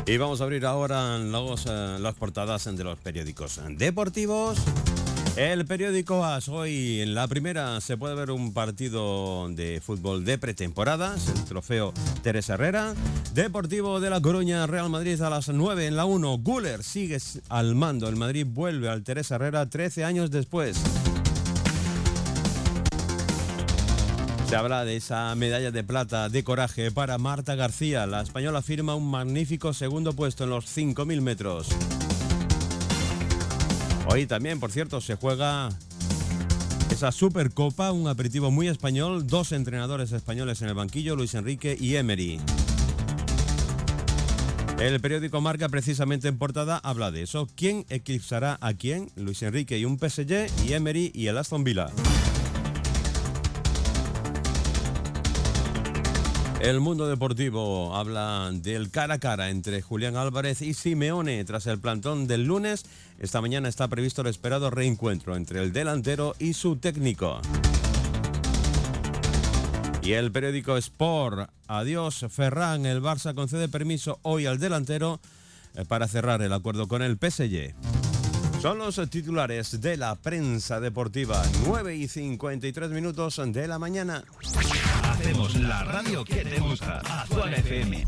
Y vamos a abrir ahora las portadas de los periódicos deportivos. El periódico AS, hoy en la primera se puede ver un partido de fútbol de pretemporadas, el trofeo Teresa Herrera. Deportivo de La Coruña, Real Madrid a las 9 en la 1. Güler sigue al mando, el Madrid vuelve al Teresa Herrera 13 años después. Se habla de esa medalla de plata de coraje para Marta García. La española firma un magnífico segundo puesto en los 5.000 metros. Hoy también, por cierto, se juega esa Supercopa, un aperitivo muy español. 2 entrenadores españoles en el banquillo, Luis Enrique y Emery. El periódico Marca, precisamente en portada, habla de eso. ¿Quién eclipsará a quién? Luis Enrique y un PSG, y Emery y el Aston Villa. El Mundo Deportivo habla del cara a cara entre Julián Álvarez y Simeone. Tras el plantón del lunes, esta mañana está previsto el esperado reencuentro entre el delantero y su técnico. Y el periódico Sport, adiós Ferran, el Barça concede permiso hoy al delantero para cerrar el acuerdo con el PSG. Son los titulares de la prensa deportiva, 9:53 de la mañana. Hacemos la radio que te gusta. Actual FM.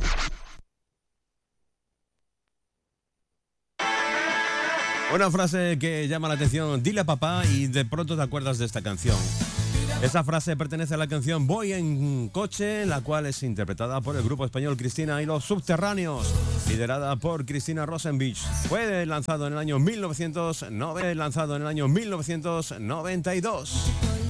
Una frase que llama la atención, dile a papá y de pronto te acuerdas de esta canción. Esa frase pertenece a la canción Voy en coche, la cual es interpretada por el grupo español Cristina y los Subterráneos, liderada por Cristina Rosenbich. Fue lanzado en el año 1992.